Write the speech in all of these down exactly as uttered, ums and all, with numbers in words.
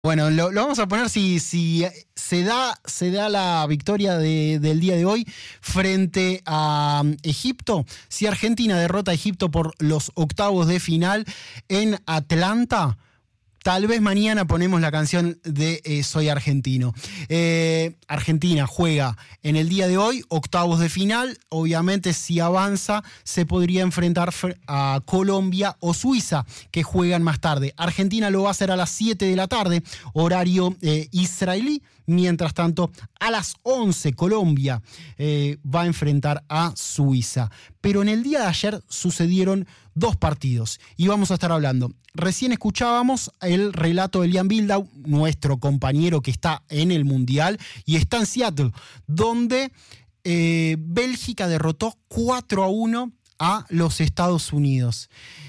Bueno, lo, lo vamos a poner si, si se da, se da la victoria de, del día de hoy frente a Egipto. Si Argentina derrota a Egipto por los octavos de final en Atlanta, tal vez mañana ponemos la canción de eh, Soy Argentino. Eh, Argentina juega en el día de hoy, octavos de final. Obviamente, si avanza, se podría enfrentar a Colombia o Suiza, que juegan más tarde. Argentina lo va a hacer a las siete de la tarde, horario eh, israelí. Mientras tanto, a las once, Colombia eh, va a enfrentar a Suiza. Pero en el día de ayer sucedieron dos partidos y vamos a estar hablando. Recién escuchábamos el relato de Liam Bildow, nuestro compañero que está en el Mundial y está en Seattle, donde eh, Bélgica derrotó cuatro a uno a los Estados Unidos.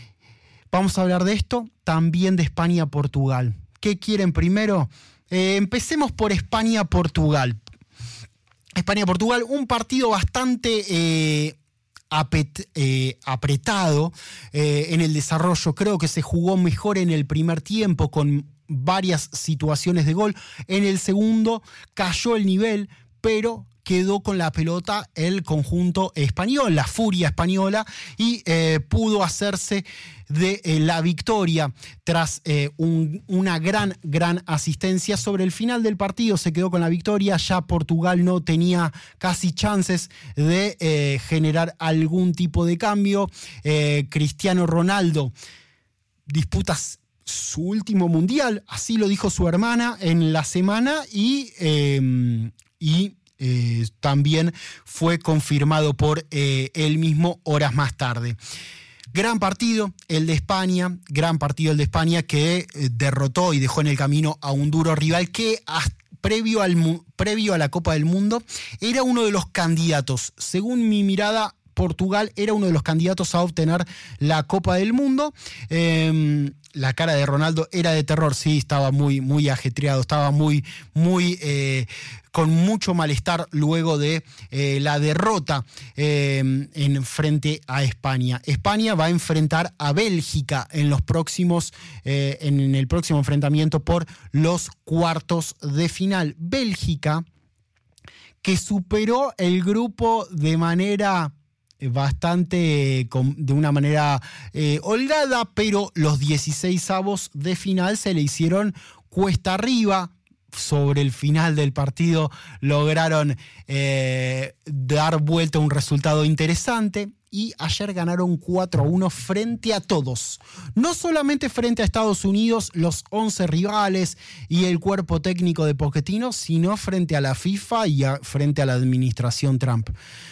Vamos a hablar de esto, también de España-Portugal. ¿Qué quieren primero? Eh, empecemos por España-Portugal. España-Portugal, un partido bastante eh, apet, eh, apretado eh, en el desarrollo. Creo que se jugó mejor en el primer tiempo con varias situaciones de gol. En el segundo cayó el nivel, pero quedó con la pelota el conjunto español, la furia española, y eh, pudo hacerse de eh, la victoria tras eh, un, una gran, gran asistencia. Sobre el final del partido se quedó con la victoria, ya Portugal no tenía casi chances de eh, generar algún tipo de cambio. Eh, Cristiano Ronaldo disputa su último mundial, así lo dijo su hermana en la semana, y... Eh, y Eh, también fue confirmado por eh, él mismo horas más tarde. Gran partido el de España, gran partido el de España que eh, derrotó y dejó en el camino a un duro rival que hasta previo, al, previo a la Copa del Mundo era uno de los candidatos. Según mi mirada, Portugal era uno de los candidatos a obtener la Copa del Mundo. Eh, la cara de Ronaldo era de terror, sí, estaba muy, muy ajetreado, estaba muy, muy... Eh, con mucho malestar luego de eh, la derrota eh, en frente a España. España va a enfrentar a Bélgica en los próximos, eh, en el próximo enfrentamiento por los cuartos de final. Bélgica, que superó el grupo de manera bastante, de una manera eh, holgada, pero los dieciseisavos de final se le hicieron cuesta arriba. Sobre el final del partido lograron eh, dar vuelta a un resultado interesante y ayer ganaron cuatro a uno frente a todos. No solamente frente a Estados Unidos, los once rivales y el cuerpo técnico de Pochettino, sino frente a la FIFA y a, frente a la administración Trump.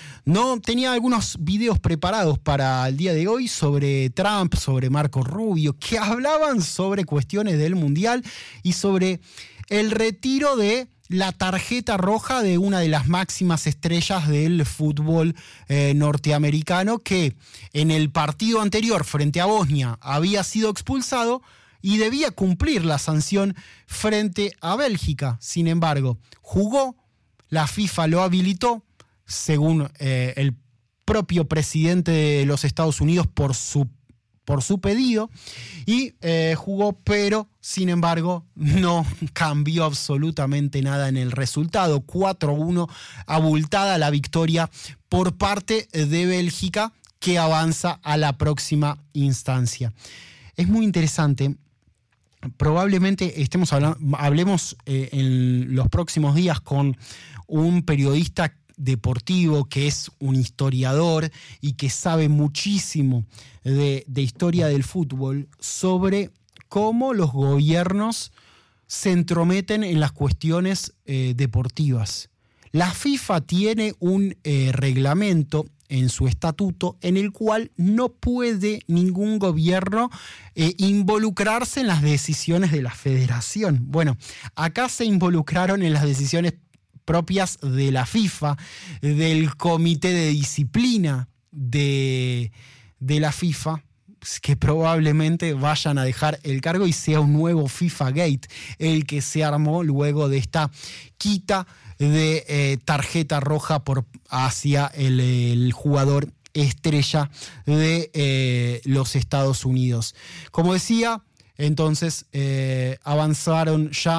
No tenía algunos videos preparados para el día de hoy sobre Trump, sobre Marco Rubio, que hablaban sobre cuestiones del Mundial y sobre el retiro de la tarjeta roja de una de las máximas estrellas del fútbol eh, norteamericano, que en el partido anterior frente a Bosnia había sido expulsado y debía cumplir la sanción frente a Bélgica. Sin embargo, jugó, la FIFA lo habilitó, según eh, el propio presidente de los Estados Unidos por su, por su pedido, y eh, jugó, pero sin embargo no cambió absolutamente nada en el resultado. cuatro a uno, abultada la victoria por parte de Bélgica, que avanza a la próxima instancia. Es muy interesante. Probablemente estemos hablando, hablemos eh, en los próximos días con un periodista deportivo que es un historiador y que sabe muchísimo de, de historia del fútbol, sobre cómo los gobiernos se entrometen en las cuestiones eh, deportivas. La FIFA tiene un eh, reglamento en su estatuto en el cual no puede ningún gobierno eh, involucrarse en las decisiones de la federación. Bueno, acá se involucraron en las decisiones propias de la FIFA, del comité de disciplina de, de la FIFA, que probablemente vayan a dejar el cargo y sea un nuevo FIFA Gate el que se armó luego de esta quita de eh, tarjeta roja por, hacia el, el jugador estrella de eh, los Estados Unidos. Como decía, Entonces eh, avanzaron ya